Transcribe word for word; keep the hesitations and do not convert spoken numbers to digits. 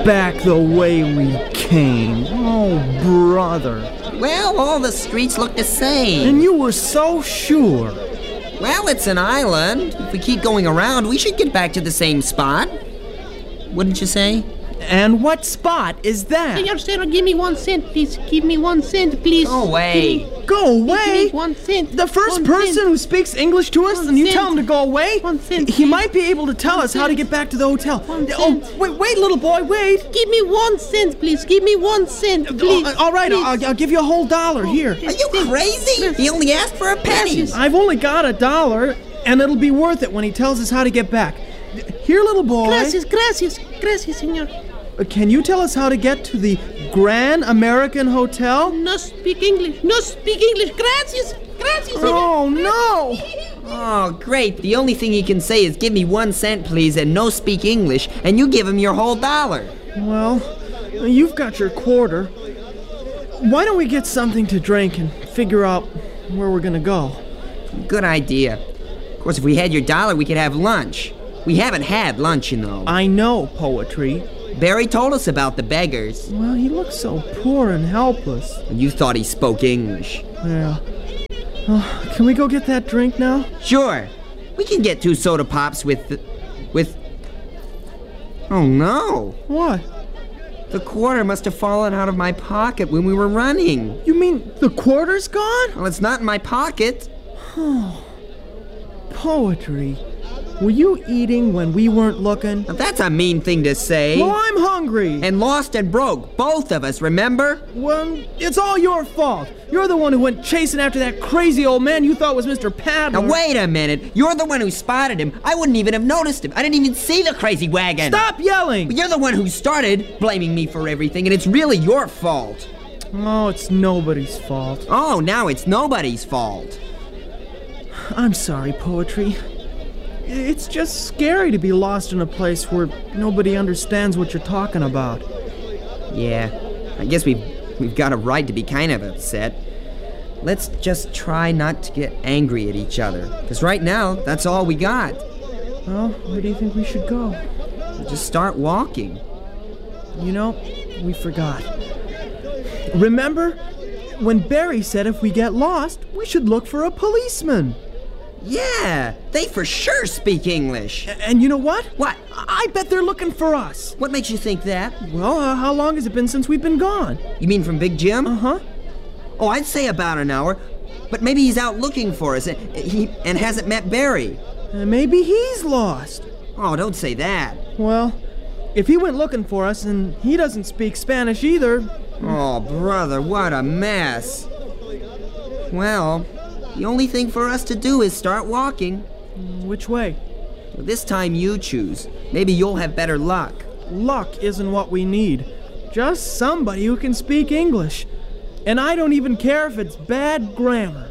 back the way we came. Oh, brother. Well, all the streets look the same. And you were so sure. Well, it's an island. If we keep going around, we should get back to the same spot. Wouldn't you say? And what spot is that? Senor, senor, give me one cent, please. Give me one cent, please. Go away. Give me, Go away? Give me one cent. The first One person cent. who speaks English to us One and you cent. tell him to go away? One cent, He please. might be able to tell One us how to cent. get back to the hotel. One Oh, cent. wait, wait, little boy, wait. Give me one cent, please. Give me one cent, please. Uh, all right, please. I'll, I'll give you a whole dollar. Here. Are you crazy? He only asked for a penny. Gracias. I've only got a dollar, and it'll be worth it when he tells us how to get back. Here, little boy. Gracias, gracias, gracias, senor. Uh, Can you tell us how to get to the Grand American Hotel? No speak English. No speak English. Gracias, gracias, senor. Oh, no. Oh, great. The only thing he can say is give me one cent, please, and no speak English, and you give him your whole dollar. Well, you've got your quarter. Why don't we get something to drink and figure out where we're gonna go? Good idea. Of course, if we had your dollar, we could have lunch. We haven't had lunch, you know. I know poetry. Barry told us about the beggars. Well, he looks so poor and helpless. And you thought he spoke English. Yeah. Oh, can we go get that drink now? Sure. We can get two soda pops with... with... Oh, no. What? The quarter must have fallen out of my pocket when we were running. You mean the quarter's gone? Well, it's not in my pocket. Poetry. Were you eating when we weren't looking? Now, that's a mean thing to say. Well, I'm hungry. And lost and broke, both of us, remember? Well, it's all your fault. You're the one who went chasing after that crazy old man you thought was Mister Paddler. Now, wait a minute. You're the one who spotted him. I wouldn't even have noticed him. I didn't even see the crazy wagon. Stop yelling! You're the one who started blaming me for everything, and it's really your fault. Oh, it's nobody's fault. Oh, now it's nobody's fault. I'm sorry, Poetry. It's just scary to be lost in a place where nobody understands what you're talking about. Yeah, I guess we've, we've got a right to be kind of upset. Let's just try not to get angry at each other, because right now, that's all we got. Well, where do you think we should go? We'll just start walking. You know, we forgot. Remember when Barry said if we get lost, we should look for a policeman? Yeah, they for sure speak English. A- And you know what? What? I bet they're looking for us. What makes you think that? Well, uh, how long has it been since we've been gone? You mean from Big Jim? Uh-huh. Oh, I'd say about an hour. But maybe he's out looking for us and, he, and hasn't met Barry. Uh, maybe he's lost. Oh, don't say that. Well, if he went looking for us and he doesn't speak Spanish either... Oh, brother, what a mess. Well, the only thing for us to do is start walking. Which way? This time you choose. Maybe you'll have better luck. Luck isn't what we need. Just somebody who can speak English. And I don't even care if it's bad grammar.